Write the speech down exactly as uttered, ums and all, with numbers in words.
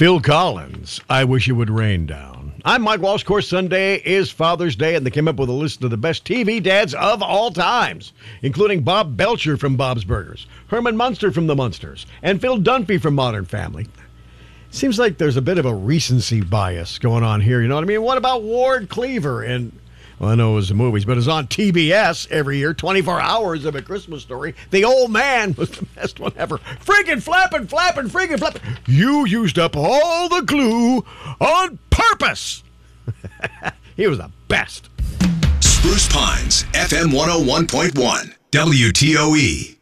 Phil Collins, I Wish It Would Rain Down. I'm Mike Walsh. Of course, Sunday is Father's Day, and they came up with a list of the best T V dads of all times, including Bob Belcher from Bob's Burgers, Herman Munster from The Munsters, and Phil Dunphy from Modern Family. Seems like there's a bit of a recency bias going on here, you know what I mean? What about Ward Cleaver? And, well, I know it was the movies, but it's on T B S every year, twenty-four hours of A Christmas Story. The old man was the best one ever. Friggin' flappin', flappin', friggin' flappin'. You used up all the glue on purpose. He was the best. Spruce Pines, F M one oh one point one, W T O E.